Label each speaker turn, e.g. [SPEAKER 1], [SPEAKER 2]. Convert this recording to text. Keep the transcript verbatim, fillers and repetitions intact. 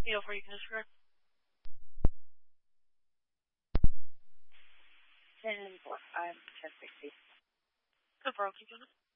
[SPEAKER 1] eight oh four, you can disregard.
[SPEAKER 2] ten four, I'm ten sixty.
[SPEAKER 1] No problem, keep going.